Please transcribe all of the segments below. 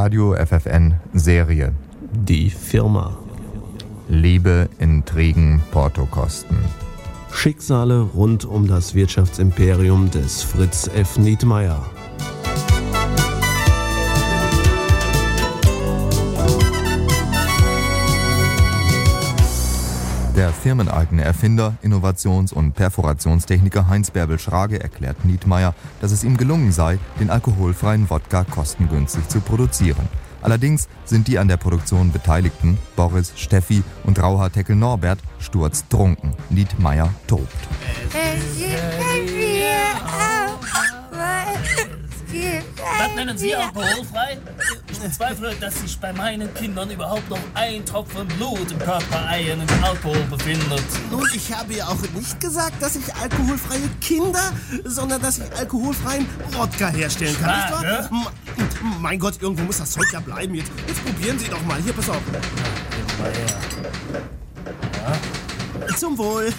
Radio FFN Serie. Die Firma. Liebe, Intrigen, Portokosten. Schicksale rund um das Wirtschaftsimperium des Fritz F. Nietmeyer. Der firmeneigene Erfinder, Innovations- und Perforationstechniker Heinz Bärbel Schrage erklärt Nietmeyer, dass es ihm gelungen sei, den alkoholfreien Wodka kostengünstig zu produzieren. Allerdings sind die an der Produktion Beteiligten, Boris, Steffi und Rauhaar-Teckel Norbert, sturztrunken. Nietmeyer tobt. Was nennen Sie alkoholfrei? Ich bezweifle, dass sich bei meinen Kindern überhaupt noch ein Tropfen Blut im Körper einen Alkohol befindet. Nun, ich habe ja auch nicht gesagt, dass ich alkoholfreie Kinder, sondern dass ich alkoholfreien Wodka herstellen kann, nicht wahr? Mein Gott, irgendwo muss das Zeug ja bleiben. Jetzt probieren Sie doch mal. Hier, pass auf. Mal her. Ja? Zum Wohl.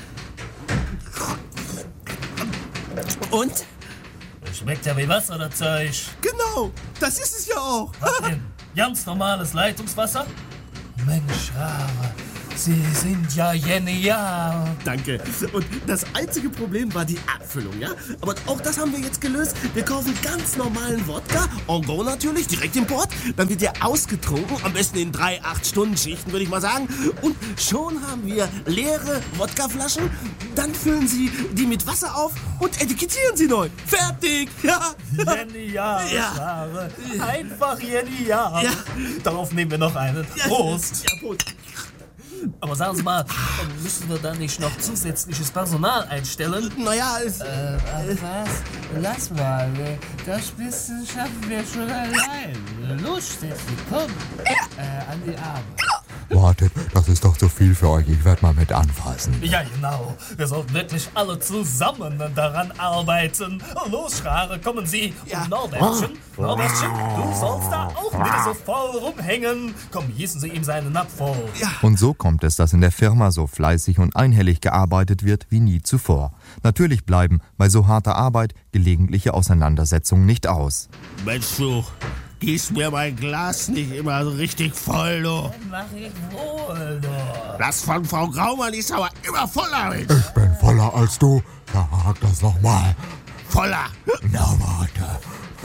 Und? Schmeckt ja wie Wasser, das Zeug. Genau, das ist es ja auch. Was denn? Ganz normales Leitungswasser? Mensch, Rare, Sie sind ja genial. Danke. Und das einzige Problem war die Abfüllung, ja? Aber auch das haben wir jetzt gelöst. Wir kaufen ganz normalen Wodka, en go natürlich, direkt Import. Dann wird der ausgetrunken, am besten in 3 8-Stunden-Schichten, würde ich mal sagen. Und schon haben wir leere Wodkaflaschen. Dann füllen Sie die mit Wasser auf und etikettieren sie neu. Fertig! Ja. Genial, Ja. Rare. Einfach genial. Ja. Darauf nehmen wir noch einen. Prost. Ja, Prost. Aber sagen Sie mal, müssen wir da nicht noch zusätzliches Personal einstellen? Naja, es... Was? Lass mal, das bisschen schaffen wir schon allein. Los, Steffi, komm, an die Arme. Wartet, das ist doch zu viel für euch. Ich werde mal mit anfassen. Ja, genau. Wir sollten wirklich alle zusammen daran arbeiten. Los, Schrare, kommen Sie. Ja. Und Norbertchen, du sollst da auch wieder so voll rumhängen. Komm, gießen Sie ihm seinen Napf voll. Ja. Und so kommt es, dass in der Firma so fleißig und einhellig gearbeitet wird wie nie zuvor. Natürlich bleiben bei so harter Arbeit gelegentliche Auseinandersetzungen nicht aus. Mensch, du, gieß mir mein Glas nicht immer so richtig voll, du. Mach ich wohl, doch. Das von Frau Graumann ist aber immer voller. Mensch. Ich bin voller als du. Sag das nochmal. Voller. Na, warte.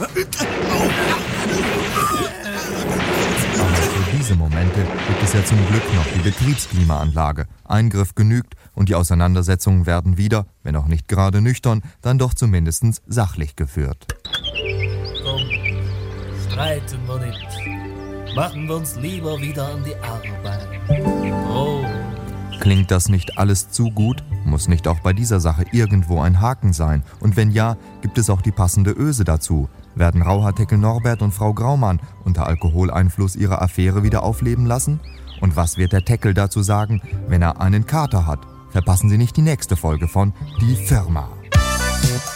Aber für diese Momente gibt es ja zum Glück noch die Betriebsklimaanlage. Eingriff genügt und die Auseinandersetzungen werden wieder, wenn auch nicht gerade nüchtern, dann doch zumindest sachlich geführt. Komm, streiten wir nicht. Machen wir uns lieber wieder an die Arbeit. Oh. Klingt das nicht alles zu gut? Muss nicht auch bei dieser Sache irgendwo ein Haken sein? Und wenn ja, gibt es auch die passende Öse dazu? Werden Rauhaar-Teckel Norbert und Frau Graumann unter Alkoholeinfluss ihre Affäre wieder aufleben lassen? Und was wird der Teckel dazu sagen, wenn er einen Kater hat? Verpassen Sie nicht die nächste Folge von Die Firma.